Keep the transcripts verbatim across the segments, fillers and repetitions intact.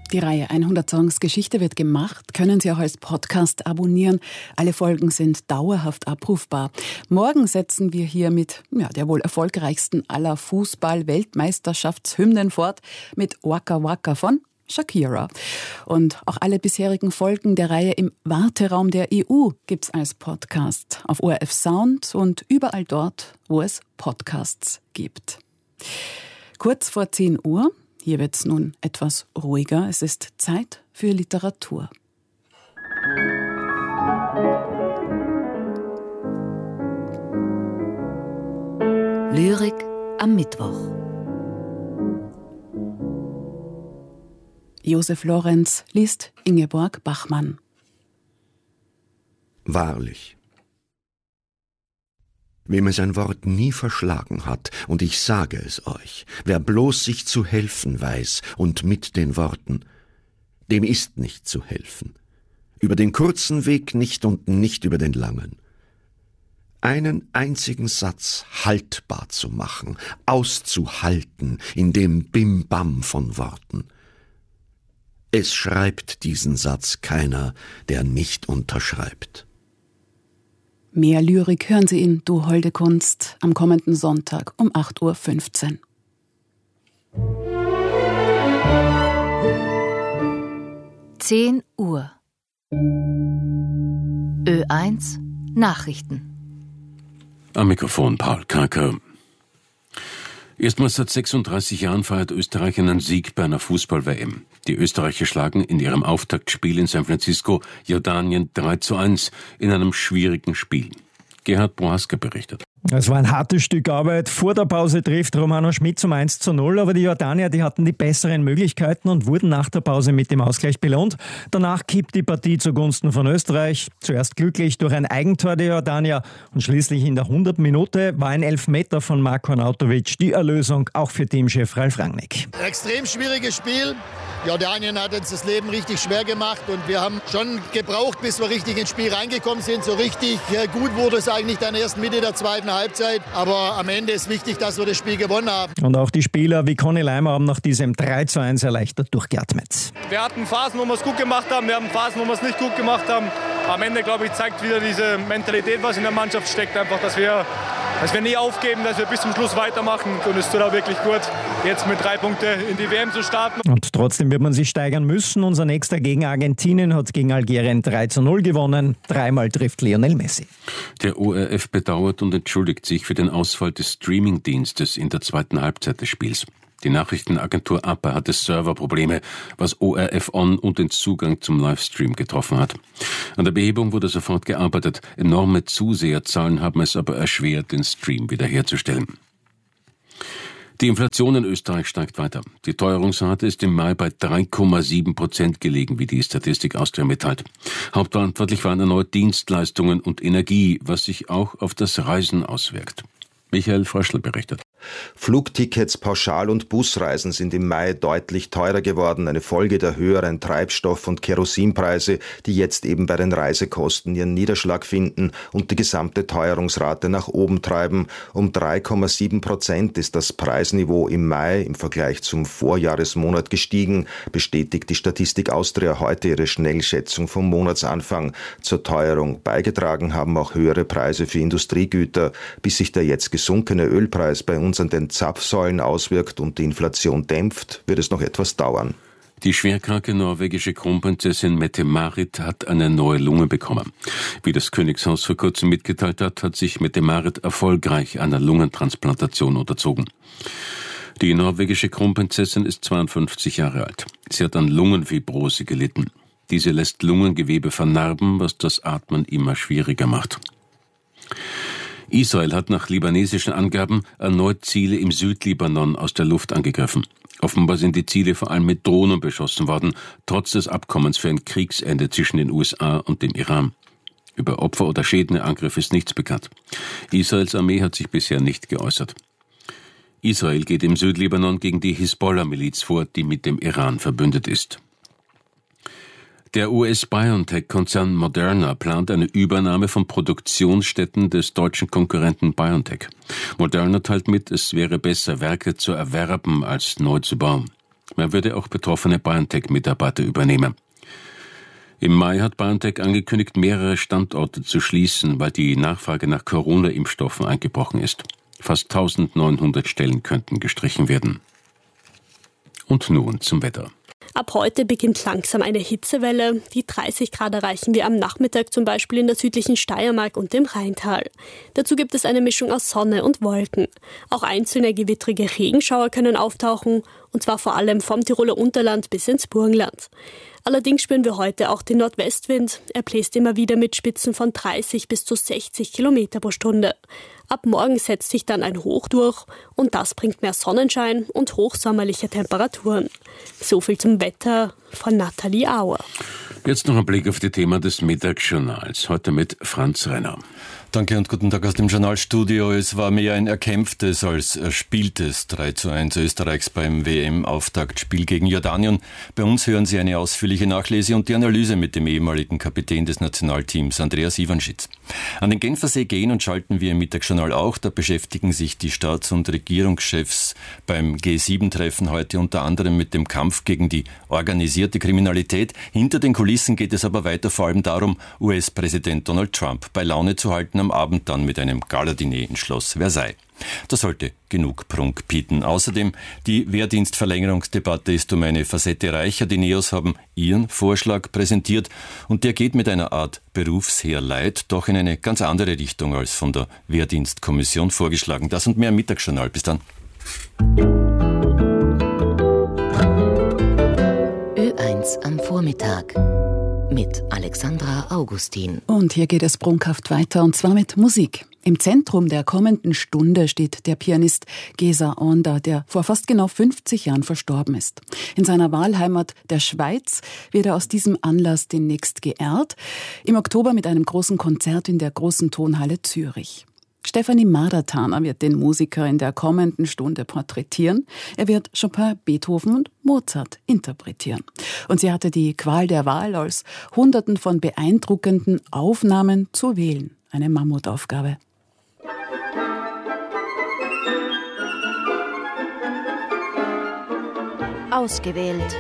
Die Reihe hundert Songs Geschichte wird gemacht, können Sie auch als Podcast abonnieren. Alle Folgen sind dauerhaft abrufbar. Morgen setzen wir hier mit ja, der wohl erfolgreichsten aller Fußball-Weltmeisterschaftshymnen fort, mit Waka Waka von Shakira. Und auch alle bisherigen Folgen der Reihe im Warteraum der E U gibt's als Podcast auf O R F Sound und überall dort, wo es Podcasts gibt. Kurz vor zehn Uhr, hier wird's nun etwas ruhiger, es ist Zeit für Literatur. Lyrik am Mittwoch. Josef Lorenz liest Ingeborg Bachmann. Wahrlich. Wem es ein Wort nie verschlagen hat, und ich sage es euch, wer bloß sich zu helfen weiß und mit den Worten, dem ist nicht zu helfen. Über den kurzen Weg nicht und nicht über den langen. Einen einzigen Satz haltbar zu machen, auszuhalten in dem Bim-Bam von Worten. Es schreibt diesen Satz keiner, der nicht unterschreibt. Mehr Lyrik hören Sie in Du holde Kunst am kommenden Sonntag um acht Uhr fünfzehn. zehn Uhr. Ö eins Nachrichten. Am Mikrofon Paul Karker. Erstmals seit sechsunddreißig Jahren feiert Österreich einen Sieg bei einer Fußball-W M. Die Österreicher schlagen in ihrem Auftaktspiel in San Francisco Jordanien drei zu eins in einem schwierigen Spiel. Gerhard Prohaska berichtet. Es war ein hartes Stück Arbeit. Vor der Pause trifft Romano Schmid zum eins zu null, aber die Jordanier, die hatten die besseren Möglichkeiten und wurden nach der Pause mit dem Ausgleich belohnt. Danach kippt die Partie zugunsten von Österreich. Zuerst glücklich durch ein Eigentor der Jordanier und schließlich in der hunderten Minute war ein Elfmeter von Marko Arnautovic die Erlösung, auch für Teamchef Ralf Rangnick. Extrem schwieriges Spiel. Jordanien hat uns das Leben richtig schwer gemacht und wir haben schon gebraucht, bis wir richtig ins Spiel reingekommen sind. So richtig gut wurde es eigentlich dann erst Mitte der zweiten Halbzeit. Aber am Ende ist wichtig, dass wir das Spiel gewonnen haben. Und auch die Spieler wie Conny Leimer haben nach diesem drei zu eins erleichtert durchgeatmet. Wir hatten Phasen, wo wir es gut gemacht haben, wir haben Phasen, wo wir es nicht gut gemacht haben. Am Ende, glaube ich, zeigt wieder diese Mentalität, was in der Mannschaft steckt, einfach, dass wir, dass wir nie aufgeben, dass wir bis zum Schluss weitermachen. Und es tut auch wirklich gut, jetzt mit drei Punkten in die W M zu starten. Und trotzdem wird man sich steigern müssen. Unser nächster gegen Argentinien hat gegen Algerien drei zu null gewonnen. Dreimal trifft Lionel Messi. Der O R F bedauert und entschuldigt sich für den Ausfall des Streamingdienstes in der zweiten Halbzeit des Spiels. Die Nachrichtenagentur A P A hatte Serverprobleme, was O R F On und den Zugang zum Livestream getroffen hat. An der Behebung wurde sofort gearbeitet. Enorme Zuseherzahlen haben es aber erschwert, den Stream wiederherzustellen. Die Inflation in Österreich steigt weiter. Die Teuerungsrate ist im Mai bei drei Komma sieben Prozent gelegen, wie die Statistik Austria mitteilt. Hauptverantwortlich waren erneut Dienstleistungen und Energie, was sich auch auf das Reisen auswirkt. Michael Fröschl berichtet. Flugtickets, Pauschal- und Busreisen sind im Mai deutlich teurer geworden, eine Folge der höheren Treibstoff- und Kerosinpreise, die jetzt eben bei den Reisekosten ihren Niederschlag finden und die gesamte Teuerungsrate nach oben treiben. Um drei Komma sieben Prozent ist das Preisniveau im Mai im Vergleich zum Vorjahresmonat gestiegen, bestätigt die Statistik Austria heute ihre Schnellschätzung vom Monatsanfang. Zur Teuerung beigetragen haben auch höhere Preise für Industriegüter, bis sich der jetzt gesunkene Ölpreis bei uns an den Zapfsäulen auswirkt und die Inflation dämpft, wird es noch etwas dauern. Die schwerkranke norwegische Kronprinzessin Mette-Marit hat eine neue Lunge bekommen. Wie das Königshaus vor kurzem mitgeteilt hat, hat sich Mette-Marit erfolgreich einer Lungentransplantation unterzogen. Die norwegische Kronprinzessin ist zweiundfünfzig Jahre alt. Sie hat an Lungenfibrose gelitten. Diese lässt Lungengewebe vernarben, was das Atmen immer schwieriger macht. Israel hat nach libanesischen Angaben erneut Ziele im Südlibanon aus der Luft angegriffen. Offenbar sind die Ziele vor allem mit Drohnen beschossen worden, trotz des Abkommens für ein Kriegsende zwischen den U S A und dem Iran. Über Opfer oder Schäden der Angriff ist nichts bekannt. Israels Armee hat sich bisher nicht geäußert. Israel geht im Südlibanon gegen die Hisbollah-Miliz vor, die mit dem Iran verbündet ist. Der U S-BioNTech-Konzern Moderna plant eine Übernahme von Produktionsstätten des deutschen Konkurrenten BioNTech. Moderna teilt mit, es wäre besser, Werke zu erwerben, als neu zu bauen. Man würde auch betroffene BioNTech-Mitarbeiter übernehmen. Im Mai hat BioNTech angekündigt, mehrere Standorte zu schließen, weil die Nachfrage nach Corona-Impfstoffen eingebrochen ist. Fast eintausendneunhundert Stellen könnten gestrichen werden. Und nun zum Wetter. Ab heute beginnt langsam eine Hitzewelle. Die dreißig Grad erreichen wir am Nachmittag zum Beispiel in der südlichen Steiermark und dem Rheintal. Dazu gibt es eine Mischung aus Sonne und Wolken. Auch einzelne gewittrige Regenschauer können auftauchen, und zwar vor allem vom Tiroler Unterland bis ins Burgenland. Allerdings spüren wir heute auch den Nordwestwind. Er bläst immer wieder mit Spitzen von dreißig bis zu sechzig Kilometer pro Stunde. Ab morgen setzt sich dann ein Hoch durch und das bringt mehr Sonnenschein und hochsommerliche Temperaturen. So viel zum Wetter von Nathalie Auer. Jetzt noch ein Blick auf die Themen des Mittagsjournals. Heute mit Franz Renner. Danke und guten Tag aus dem Journalstudio. Es war mehr ein erkämpftes als erspieltes drei zu eins Österreichs beim W M-Auftaktspiel gegen Jordanien. Bei uns hören Sie eine ausführliche Nachlese und die Analyse mit dem ehemaligen Kapitän des Nationalteams, Andreas Iwanschitz. An den Genfersee gehen und schalten wir im Mittagsjournal auch. Da beschäftigen sich die Staats- und Regierungschefs beim G sieben Treffen heute unter anderem mit dem Kampf gegen die organisierte Kriminalität. Hinter den Kulissen geht es aber weiter vor allem darum, U S-Präsident Donald Trump bei Laune zu halten, am Abend dann mit einem Galadiner in Schloss Versailles. Das sollte genug Prunk bieten. Außerdem, die Wehrdienstverlängerungsdebatte ist um eine Facette reicher. Die Neos haben ihren Vorschlag präsentiert und der geht mit einer Art Berufsheerleid doch in eine ganz andere Richtung als von der Wehrdienstkommission vorgeschlagen. Das und mehr im Mittagsjournal. Bis dann. Ö eins am Vormittag mit Alexandra Augustin. Und hier geht es prunkhaft weiter, und zwar mit Musik. Im Zentrum der kommenden Stunde steht der Pianist Geza Onda, der vor fast genau fünfzig Jahren verstorben ist. In seiner Wahlheimat der Schweiz wird er aus diesem Anlass demnächst geehrt, im Oktober mit einem großen Konzert in der Großen Tonhalle Zürich. Stefanie Madertaner wird den Musiker in der kommenden Stunde porträtieren. Er wird Chopin, Beethoven und Mozart interpretieren. Und sie hatte die Qual der Wahl, aus Hunderten von beeindruckenden Aufnahmen zu wählen. Eine Mammutaufgabe. Ausgewählt.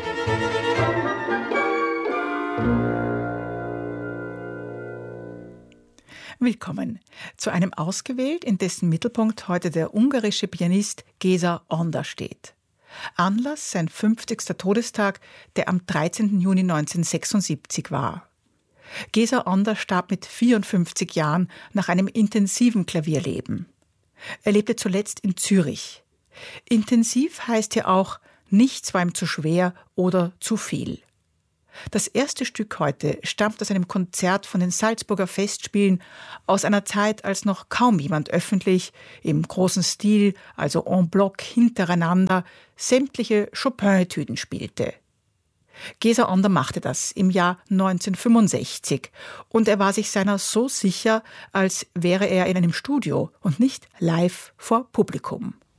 Willkommen zu einem Ausgewählt, in dessen Mittelpunkt heute der ungarische Pianist Geza Onda steht. Anlass sein fünfzigster Todestag, der am dreizehnten Juni neunzehnhundertsechsundsiebzig war. Geza Onda starb mit vierundfünfzig Jahren nach einem intensiven Klavierleben. Er lebte zuletzt in Zürich. Intensiv heißt hier auch, nichts war ihm zu schwer oder zu viel. Das erste Stück heute stammt aus einem Konzert von den Salzburger Festspielen aus einer Zeit, als noch kaum jemand öffentlich, im großen Stil, also en bloc hintereinander, sämtliche Chopin-Etüden spielte. Geza Onda machte das im Jahr neunzehnhundertfünfundsechzig und er war sich seiner so sicher, als wäre er in einem Studio und nicht live vor Publikum.